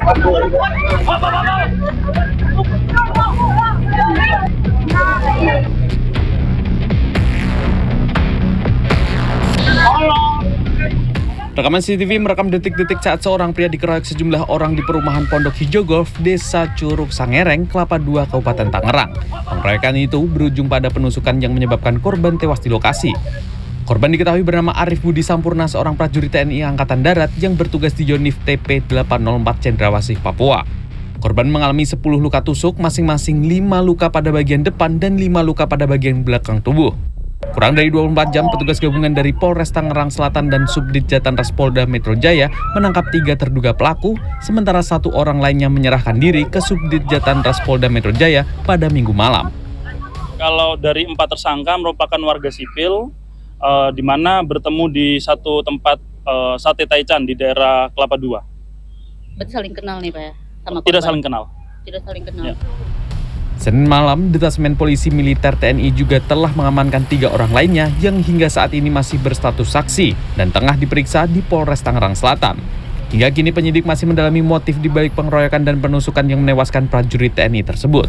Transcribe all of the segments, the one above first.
Rekaman CCTV merekam detik-detik saat seorang pria dikeroyok sejumlah orang di perumahan Pondok Hijau Golf, Desa Curug Sangereng, Kelapa II, Kabupaten Tangerang. Pengeroyokan itu berujung pada penusukan yang menyebabkan korban tewas di lokasi. Korban diketahui bernama Arif Budi Sampurna, seorang prajurit TNI Angkatan Darat yang bertugas di Yonif TP 804 Cendrawasih, Papua. Korban mengalami 10 luka tusuk, masing-masing 5 luka pada bagian depan dan 5 luka pada bagian belakang tubuh. Kurang dari 24 jam, petugas gabungan dari Polres Tangerang Selatan dan Subdit Jatanras Polda Metro Jaya menangkap 3 terduga pelaku, sementara 1 orang lainnya menyerahkan diri ke Subdit Jatanras Polda Metro Jaya pada Minggu malam. Kalau dari 4 tersangka merupakan warga sipil, di mana bertemu di satu tempat sate taichan di daerah Kelapa II. Berarti saling kenal nih Pak ya? Sama korban? Tidak saling kenal. Tidak saling kenal. Ya. Senin malam, Detasmen Polisi Militer TNI juga telah mengamankan 3 orang lainnya yang hingga saat ini masih berstatus saksi dan tengah diperiksa di Polres Tangerang Selatan. Hingga kini penyidik masih mendalami motif di balik pengeroyokan dan penusukan yang menewaskan prajurit TNI tersebut.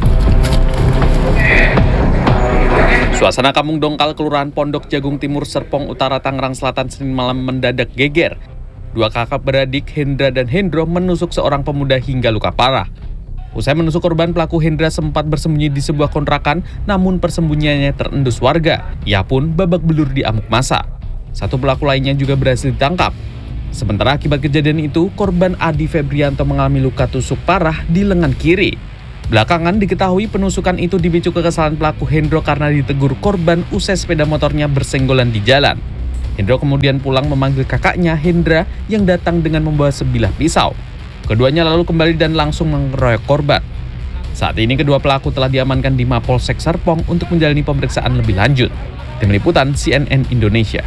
Suasana Kampung Dongkal, Kelurahan Pondok Jagung Timur, Serpong Utara, Tangerang Selatan Senin malam mendadak geger. 2 kakak beradik, Hendra dan Hendro, menusuk seorang pemuda hingga luka parah. Usai menusuk korban, pelaku Hendra sempat bersembunyi di sebuah kontrakan, namun persembunyiannya terendus warga. Ia pun babak belur di amuk massa. 1 pelaku lainnya juga berhasil ditangkap. Sementara akibat kejadian itu, korban Adi Febrianto mengalami luka tusuk parah di lengan kiri. Belakangan diketahui penusukan itu dipicu kekesalan pelaku Hendro karena ditegur korban usai sepeda motornya bersenggolan di jalan. Hendro kemudian pulang memanggil kakaknya Hendra yang datang dengan membawa sebilah pisau. Keduanya lalu kembali dan langsung mengeroyok korban. Saat ini kedua pelaku telah diamankan di Mapolsek Serpong untuk menjalani pemeriksaan lebih lanjut. Tim Liputan CNN Indonesia.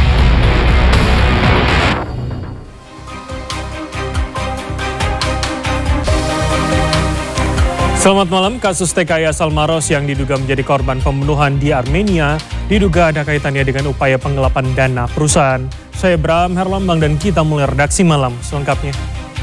Selamat malam. Kasus TKI asal Maros yang diduga menjadi korban pembunuhan di Armenia diduga ada kaitannya dengan upaya penggelapan dana perusahaan. Saya Bram Herlambang dan kita mulai redaksi malam selengkapnya.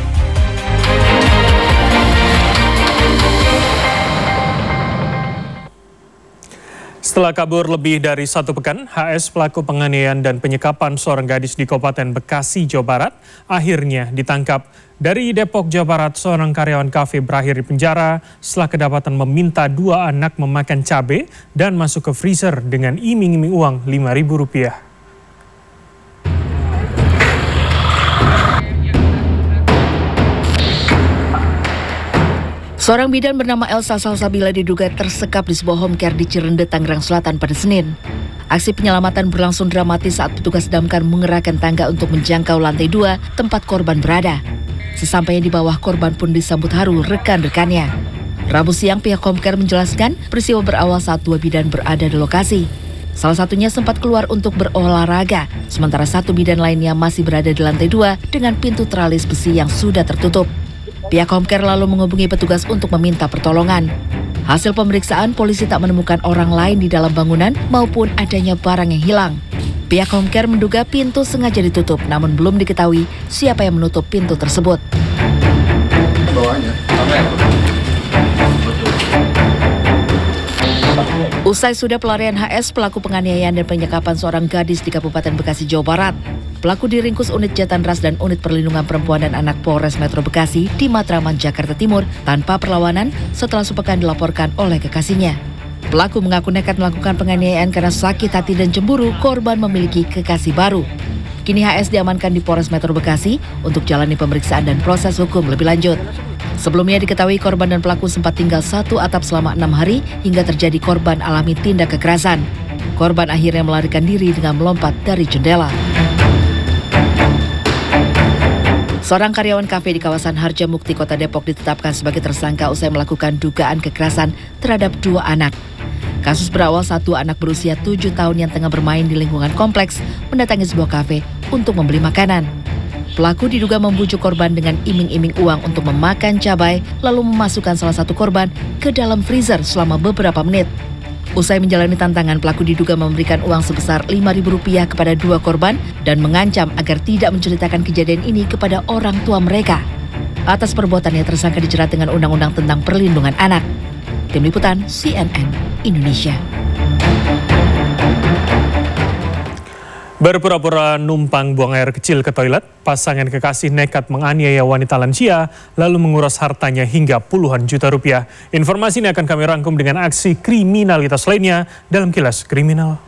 Setelah kabur lebih dari 1 pekan, HS pelaku penganiayaan dan penyekapan seorang gadis di Kabupaten Bekasi, Jawa Barat, akhirnya ditangkap. Dari Depok, Jawa Barat, seorang karyawan kafe berakhir di penjara setelah kedapatan meminta 2 anak memakan cabai dan masuk ke freezer dengan iming-iming uang Rp5.000. Seorang bidan bernama Elsa Salsabila diduga tersekap di sebuah home care di Cirende, Tangerang Selatan pada Senin. Aksi penyelamatan berlangsung dramatis saat petugas damkar mengerahkan tangga untuk menjangkau lantai 2 tempat korban berada. Sesampainya di bawah, korban pun disambut haru rekan-rekannya. Rabu siang, pihak home care menjelaskan peristiwa berawal saat 2 bidan berada di lokasi. Salah satunya sempat keluar untuk berolahraga, sementara 1 bidan lainnya masih berada di lantai 2 dengan pintu teralis besi yang sudah tertutup. Pihak home care lalu menghubungi petugas untuk meminta pertolongan. Hasil pemeriksaan, polisi tak menemukan orang lain di dalam bangunan maupun adanya barang yang hilang. Pihak home care menduga pintu sengaja ditutup, namun belum diketahui siapa yang menutup pintu tersebut. Usai sudah pelarian HS, pelaku penganiayaan dan penyekapan seorang gadis di Kabupaten Bekasi, Jawa Barat. Pelaku diringkus unit Jatanras dan unit perlindungan perempuan dan anak Polres Metro Bekasi di Matraman, Jakarta Timur tanpa perlawanan setelah sepekan dilaporkan oleh kekasihnya. Pelaku mengaku nekat melakukan penganiayaan karena sakit hati dan cemburu korban memiliki kekasih baru. Kini HS diamankan di Polres Metro Bekasi untuk jalani pemeriksaan dan proses hukum lebih lanjut. Sebelumnya diketahui korban dan pelaku sempat tinggal 1 atap selama 6 hari hingga terjadi korban alami tindak kekerasan. Korban akhirnya melarikan diri dengan melompat dari jendela. Seorang karyawan kafe di kawasan Harjamukti, Kota Depok ditetapkan sebagai tersangka usai melakukan dugaan kekerasan terhadap 2 anak. Kasus berawal 1 anak berusia 7 tahun yang tengah bermain di lingkungan kompleks mendatangi sebuah kafe untuk membeli makanan. Pelaku diduga membujuk korban dengan iming-iming uang untuk memakan cabai, lalu memasukkan salah satu korban ke dalam freezer selama beberapa menit. Usai menjalani tantangan, pelaku diduga memberikan uang sebesar Rp5.000 kepada 2 korban dan mengancam agar tidak menceritakan kejadian ini kepada orang tua mereka. Atas perbuatannya tersangka dijerat dengan Undang-Undang tentang Perlindungan Anak. Tim Liputan CNN Indonesia. Berpura-pura numpang buang air kecil ke toilet, pasangan kekasih nekat menganiaya wanita lansia lalu menguras hartanya hingga puluhan juta rupiah. Informasi ini akan kami rangkum dengan aksi kriminalitas lainnya dalam Kilas Kriminal.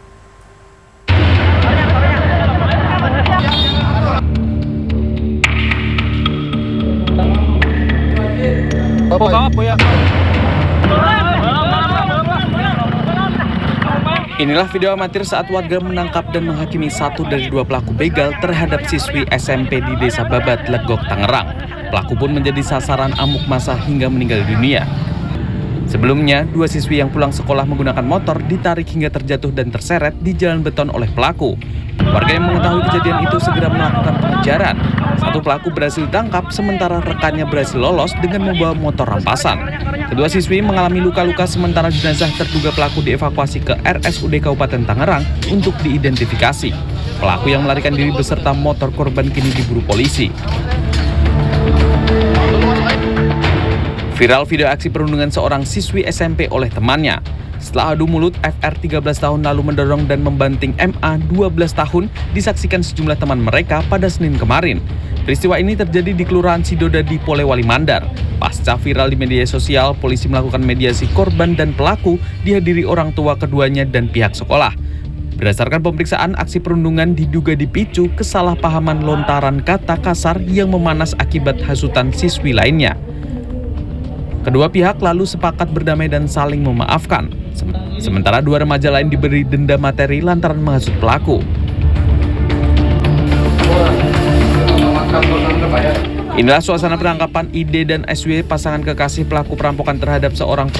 Inilah video amatir saat warga menangkap dan menghakimi satu dari dua pelaku begal terhadap siswi SMP di Desa Babat, Legok, Tangerang. Pelaku pun menjadi sasaran amuk massa hingga meninggal dunia. Sebelumnya, dua siswi yang pulang sekolah menggunakan motor ditarik hingga terjatuh dan terseret di jalan beton oleh pelaku. Warga yang mengetahui kejadian itu segera melakukan pengejaran. Satu pelaku berhasil ditangkap, sementara rekannya berhasil lolos dengan membawa motor rampasan. Kedua siswi mengalami luka-luka, sementara jenazah terduga pelaku dievakuasi ke RSUD Kabupaten Tangerang untuk diidentifikasi. Pelaku yang melarikan diri beserta motor korban kini diburu polisi. Viral video aksi perundungan seorang siswi SMP oleh temannya. Setelah adu mulut, FR 13 tahun lalu mendorong dan membanting MA 12 tahun disaksikan sejumlah teman mereka pada Senin kemarin. Peristiwa ini terjadi di Kelurahan Sidodadi, Polewali Mandar. Pasca viral di media sosial, polisi melakukan mediasi korban dan pelaku dihadiri orang tua keduanya dan pihak sekolah. Berdasarkan pemeriksaan, aksi perundungan diduga dipicu kesalahpahaman lontaran kata kasar yang memanas akibat hasutan siswi lainnya. Kedua pihak lalu sepakat berdamai dan saling memaafkan. Sementara dua remaja lain diberi denda materi lantaran menghasut pelaku. Inilah suasana penangkapan ID dan SW, pasangan kekasih pelaku perampokan terhadap seorang